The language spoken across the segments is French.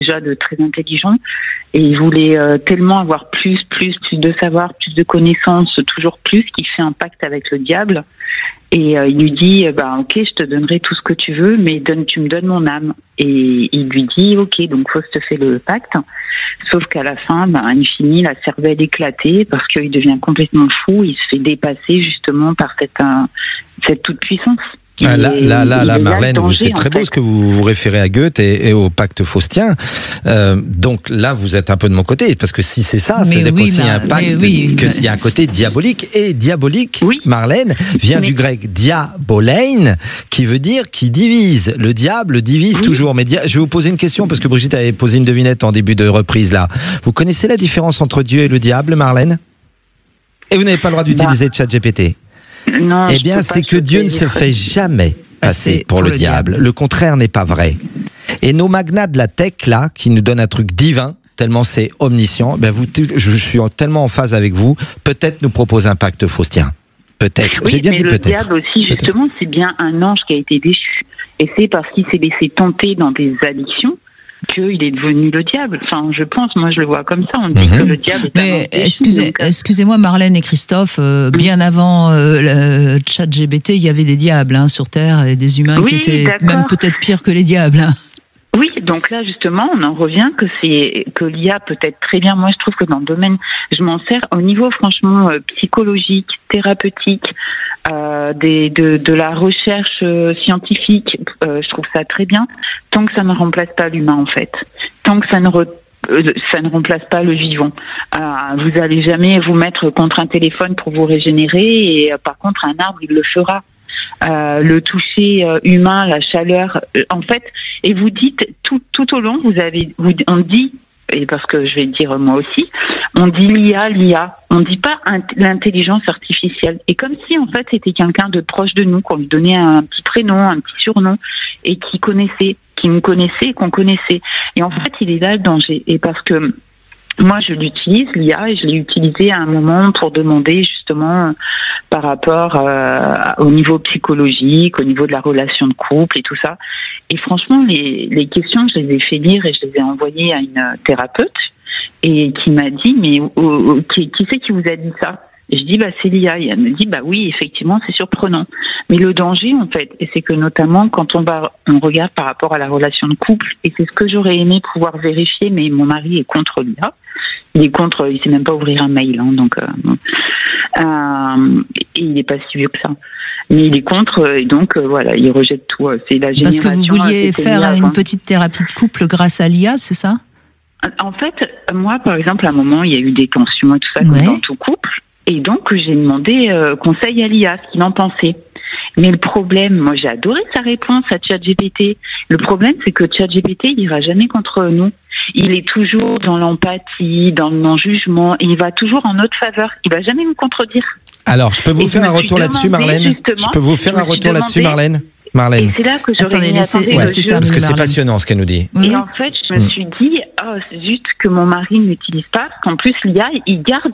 déjà de très intelligent et il voulait tellement avoir plus de savoir, plus de connaissances, toujours plus, qu'il fait un pacte avec le diable et il lui dit ok, je te donnerai tout ce que tu veux, mais tu me donnes mon âme. Et il lui dit ok, donc Faust fait le pacte, sauf qu'à la fin il finit la cervelle éclatée parce qu'il devient complètement fou, il se fait dépasser justement par cette toute puissance. Là, Marlène, c'est très beau ce que vous vous référez à Goethe et au pacte faustien. Donc là, vous êtes un peu de mon côté, parce que si c'est ça, c'est aussi un pacte, qu'il y a un côté diabolique. Et diabolique, Marlène, vient du grec diabolein, qui veut dire qui divise. Le diable divise toujours. Mais je vais vous poser une question, parce que Brigitte avait posé une devinette en début de reprise là. Vous connaissez la différence entre Dieu et le diable, Marlène? Et vous n'avez pas le droit d'utiliser ChatGPT. Non, eh bien, c'est que Dieu ne se fait jamais passer pour le diable. Le contraire n'est pas vrai. Et nos magnats de la tech, là, qui nous donnent un truc divin, tellement c'est omniscient, je suis tellement en phase avec vous, peut-être nous propose un pacte faustien. Peut-être. Oui, j'ai bien dit peut-être. Le diable aussi, justement, c'est bien un ange qui a été déchu. Et c'est parce qu'il s'est laissé tenter dans des addictions qu'il est devenu le diable. Enfin, je pense, moi je le vois comme ça, on dit que le diable est un ange. Excusez-moi Marlène et Christophe, bien avant le ChatGPT, il y avait des diables sur Terre et des humains qui étaient même peut-être pires que les diables. Oui, donc là justement, on en revient que l'IA peut être très bien. Moi, je trouve que dans le domaine, je m'en sers au niveau franchement psychologique, thérapeutique, de la recherche scientifique. Je trouve ça très bien, tant que ça ne remplace pas l'humain en fait, tant que ça ne remplace pas le vivant. Vous allez jamais vous mettre contre un téléphone pour vous régénérer, et par contre un arbre il le fera. Le toucher humain, la chaleur, en fait, et vous dites tout au long, on dit, et parce que je vais dire moi aussi, on dit l'IA, on dit pas l'intelligence artificielle, et comme si en fait c'était quelqu'un de proche de nous, qu'on lui donnait un petit prénom, un petit surnom, et qui nous connaissait et qu'on connaissait, et en fait il est là le danger, et parce que moi, je l'utilise, l'IA, et je l'ai utilisé à un moment pour demander justement par rapport au niveau psychologique, au niveau de la relation de couple et tout ça. Et franchement, les questions, je les ai fait lire et je les ai envoyées à une thérapeute, et qui m'a dit, mais qui c'est qui vous a dit ça? Et je dis, c'est l'IA. Et elle me dit, oui, effectivement, c'est surprenant. Mais le danger, en fait, et c'est que notamment quand on regarde par rapport à la relation de couple, et c'est ce que j'aurais aimé pouvoir vérifier, mais mon mari est contre l'IA. Il sait même pas ouvrir un mail, et il n'est pas si vieux que ça. Mais il est contre, et donc voilà, il rejette tout. C'est la génération. Parce que vous vouliez faire une petite thérapie de couple grâce à l'IA, c'est ça? En fait, moi, par exemple, à un moment, il y a eu des tensions et tout ça, comme dans tout couple. Et donc, j'ai demandé conseil à l'IA, ce qu'il en pensait. Mais le problème, moi j'ai adoré sa réponse à ChatGPT. Le problème, c'est que ChatGPT, il ira jamais contre nous. Il est toujours dans l'empathie, dans le non-jugement, et il va toujours en notre faveur. Il va jamais nous contredire. Alors, je peux vous faire un retour là-dessus, Marlène? Je peux vous faire un retour là-dessus, Marlène? Et c'est là que j'aurais parce que c'est passionnant ce qu'elle nous dit. Et en fait, je me suis dit, c'est juste que mon mari n'utilise pas, parce qu'en plus, l'IA, il garde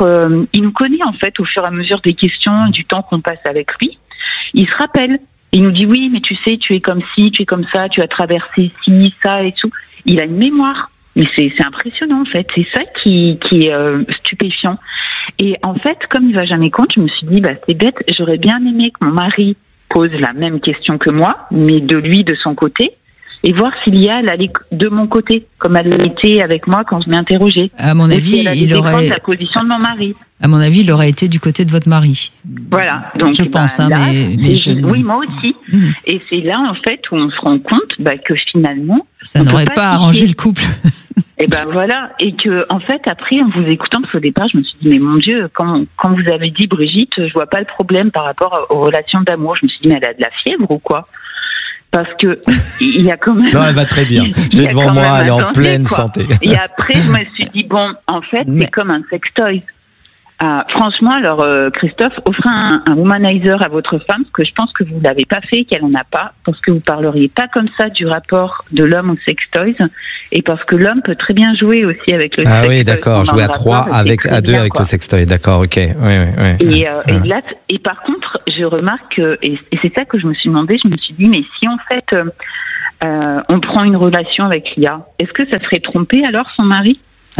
il nous connaît en fait au fur et à mesure des questions, du temps qu'on passe avec lui. Il se rappelle. Il nous dit, oui, mais tu sais, tu es comme ci, tu es comme ça, tu as traversé ci, ça et tout. Il a une mémoire. Mais c'est impressionnant en fait. C'est ça qui est stupéfiant. Et en fait, comme il va jamais compte, je me suis dit, c'est bête, j'aurais bien aimé que mon mari pose la même question que moi, mais de son côté, et voir s'il y a elle allait de mon côté, comme elle était avec moi quand je m'ai interrogée. À mon avis, il aurait la position de mon mari. À mon avis, il aurait été du côté de votre mari. Voilà. Donc, je pense, là, oui, moi aussi. Et c'est là, en fait, où on se rend compte que finalement... Ça n'aurait pas arrangé le couple. Et voilà. Et que, en fait, après, en vous écoutant, parce qu'au départ, je me suis dit, mais mon Dieu, quand vous avez dit, Brigitte, je vois pas le problème par rapport aux relations d'amour. Je me suis dit, mais elle a de la fièvre ou quoi? Parce que il y a quand même... Non, elle va très bien. Je l'ai devant moi, elle est en pleine santé. Et après, je me suis dit, en fait, c'est comme un sextoy. Franchement, alors Christophe, offrez un womanizer à votre femme, parce que je pense que vous l'avez pas fait, qu'elle en a pas, parce que vous parleriez pas comme ça du rapport de l'homme au sextoys, et parce que l'homme peut très bien jouer aussi avec le sextoy. Ah oui, d'accord, jouer à 3, à 2 avec le sextoy, d'accord, ok. Oui. Et par contre, je remarque, et c'est ça que je me suis demandé, je me suis dit, mais si en fait... on prend une relation avec l'IA. Est-ce que ça serait tromper alors son mari?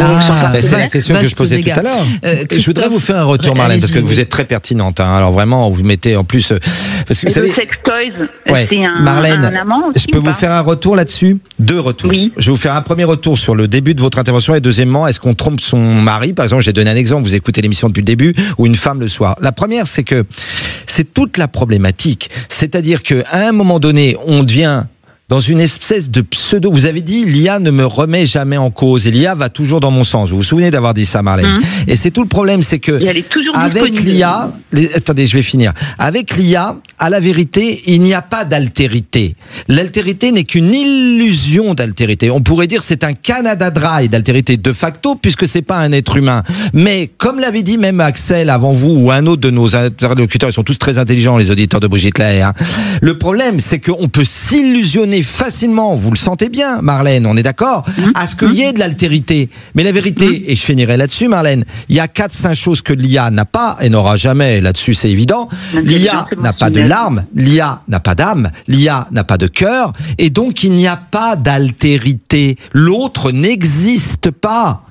C'est la question que je posais tout à l'heure. Je voudrais vous faire un retour, Marlène, parce que vous êtes très pertinente. Alors vraiment, vous mettez en plus... parce que vous savez, le sextoys, c'est Marlène, un amant aussi, je peux vous faire un retour là-dessus? 2 retours. Oui. Je vais vous faire un premier retour sur le début de votre intervention et deuxièmement, est-ce qu'on trompe son mari? Par exemple, j'ai donné un exemple, vous écoutez l'émission depuis le début, ou une femme le soir. La première, c'est que c'est toute la problématique. C'est-à-dire qu'à un moment donné, on devient... dans une espèce de pseudo... Vous avez dit, l'IA ne me remet jamais en cause. Et l'IA va toujours dans mon sens. Vous vous souvenez d'avoir dit ça, Marlène? Et c'est tout le problème, c'est que... elle est toujours avec l'IA... Attendez, je vais finir. Avec l'IA, à la vérité, il n'y a pas d'altérité. L'altérité n'est qu'une illusion d'altérité. On pourrait dire c'est un Canada Dry d'altérité de facto, puisque c'est pas un être humain. Mais, comme l'avait dit même Axel avant vous, ou un autre de nos interlocuteurs, ils sont tous très intelligents, les auditeurs de Brigitte Lahaie, hein. Le problème, c'est qu'on peut s'illusionner facilement, vous le sentez bien, Marlène, on est d'accord, à ce qu'il y ait de l'altérité. Mais la vérité, et je finirai là-dessus, Marlène, il y a 4-5 choses que l'IA n'a pas et n'aura jamais, là-dessus c'est évident. L'IA n'a pas de larmes, l'IA n'a pas d'âme, l'IA n'a pas de cœur, et donc il n'y a pas d'altérité. L'autre n'existe pas.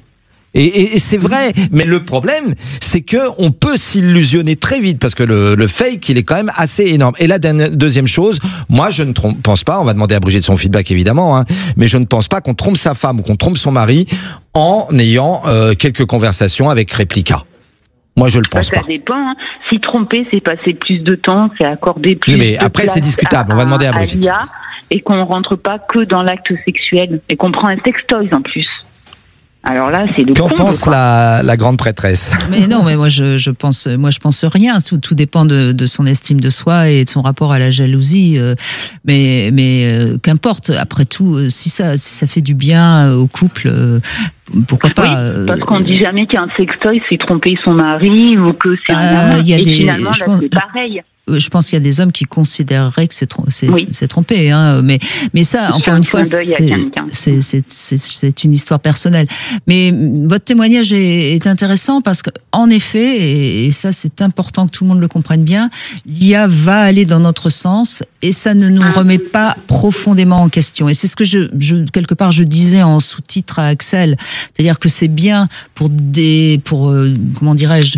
Et c'est vrai, mais le problème, c'est que on peut s'illusionner très vite parce que le fake, il est quand même assez énorme. Et la deuxième chose, moi, je ne pense pas, on va demander à Brigitte son feedback évidemment, hein, mais je ne pense pas qu'on trompe sa femme ou qu'on trompe son mari en ayant quelques conversations avec Réplica. Moi, je le pense pas. Ça dépend. Hein. Si tromper, c'est passer plus de temps, c'est accorder plus. Mais après, c'est discutable. On va demander à Brigitte. Et qu'on rentre pas que dans l'acte sexuel et qu'on prend un sextoy en plus. Alors là, c'est le Qu'en pense la grande prêtresse? Mais non, mais moi je pense rien. Tout dépend de son estime de soi et de son rapport à la jalousie. Mais qu'importe. Après tout, si ça fait du bien au couple. Pourquoi pas? Oui, parce qu'on dit jamais qu'un sextoy c'est tromper son mari ou que c'est un amant. Et finalement, là, c'est pareil. Je pense qu'il y a des hommes qui considéreraient que c'est trompé, hein. Mais ça, encore une fois, c'est une histoire personnelle. Mais votre témoignage est intéressant parce que, en effet, et ça c'est important que tout le monde le comprenne bien, l'IA va aller dans notre sens et ça ne nous remet pas profondément en question. Et c'est ce que quelque part je disais en sous-titre à Axel, c'est-à-dire que c'est bien pour comment dirais-je,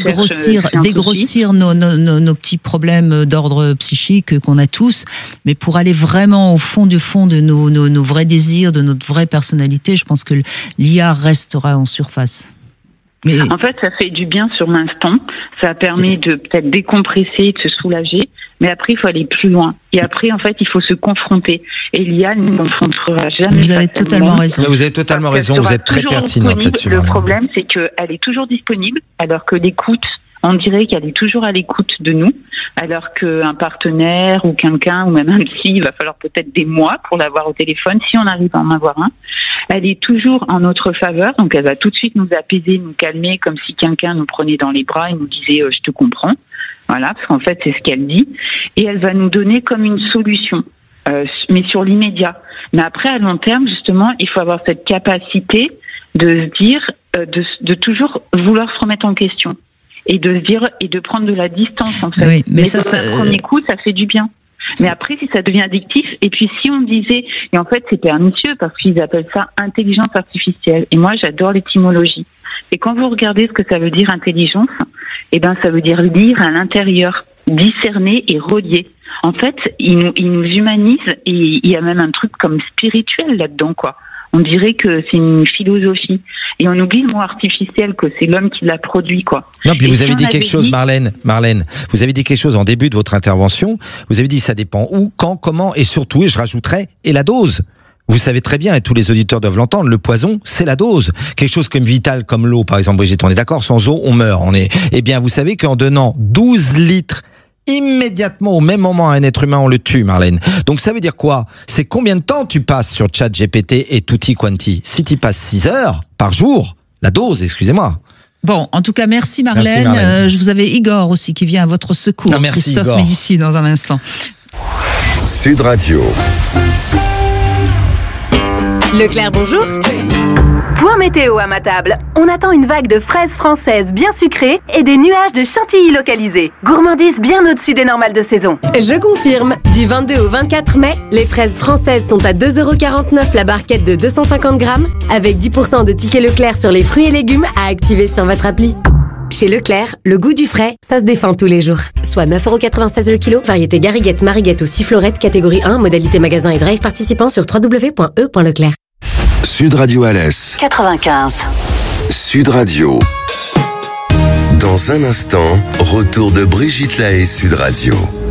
dégrossir nos petits problèmes d'ordre psychique qu'on a tous, mais pour aller vraiment au fond de nos vrais désirs, de notre vraie personnalité, je pense que l'IA restera en surface. Mais... En fait, ça fait du bien sur l'instant, ça permet de peut-être décompresser, de se soulager, mais après, il faut aller plus loin. Et après, en fait, il faut se confronter. Et l'IA ne confrontera jamais. Vous avez totalement raison. Vous avez totalement raison, vous êtes très pertinente là-dessus. Le problème, c'est qu'elle est toujours disponible, alors que l'écoute, on dirait qu'elle est toujours à l'écoute de nous, alors qu'un partenaire ou quelqu'un, ou même un psy, il va falloir peut-être des mois pour l'avoir au téléphone, si on arrive à en avoir un. Elle est toujours en notre faveur, donc elle va tout de suite nous apaiser, nous calmer, comme si quelqu'un nous prenait dans les bras et nous disait « je te comprends ». Voilà, parce qu'en fait, c'est ce qu'elle dit. Et elle va nous donner comme une solution, mais sur l'immédiat. Mais après, à long terme, justement, il faut avoir cette capacité de se dire, de toujours vouloir se remettre en question. Et de se dire, et de prendre de la distance, en fait. Oui, mais ça, le premier coup, ça fait du bien. Mais après, si ça devient addictif, et puis si on disait, et en fait, c'est pernicieux parce qu'ils appellent ça intelligence artificielle. Et moi, j'adore l'étymologie. Et quand vous regardez ce que ça veut dire intelligence, eh ben, ça veut dire lire à l'intérieur, discerner et relier. En fait, ils nous humanisent et il y a même un truc comme spirituel là-dedans, quoi. On dirait que c'est une philosophie. Et on oublie le mot artificiel, que c'est l'homme qui l'a produit, quoi. Non, puis vous avez dit quelque chose, Marlène, vous avez dit quelque chose en début de votre intervention. Vous avez dit ça dépend où, quand, comment, et surtout, et je rajouterais, et la dose. Vous savez très bien, et tous les auditeurs doivent l'entendre, le poison, c'est la dose. Quelque chose comme vital, comme l'eau, par exemple, Brigitte, on est d'accord, sans eau, on meurt. Eh bien, vous savez qu'en donnant 12 litres immédiatement au même moment à un être humain, on le tue, Marlène. Donc ça veut dire quoi? C'est combien de temps tu passes sur ChatGPT et tutti quanti? Si tu passes 6 heures par jour, la dose, excusez-moi. Bon, en tout cas, merci Marlène. Merci Marlène. Je vous avais Igor aussi qui vient à votre secours. Non, merci, Christophe Igor. Médicis dans un instant. Sud Radio. Leclerc, bonjour. Point météo à ma table. On attend une vague de fraises françaises bien sucrées et des nuages de chantilly localisés. Gourmandise bien au-dessus des normales de saison. Je confirme. Du 22 au 24 mai, les fraises françaises sont à 2,49€ la barquette de 250 grammes, avec 10% de tickets Leclerc sur les fruits et légumes à activer sur votre appli. Chez Leclerc, le goût du frais, ça se défend tous les jours. Soit 9,96€ le kilo, variété Gariguette, Mariguette ou Sifflorette, catégorie 1, modalité magasin et drive participant sur www.e.leclerc. Sud Radio Alès 95. Sud Radio. Dans un instant, retour de Brigitte Lahaie Sud Radio.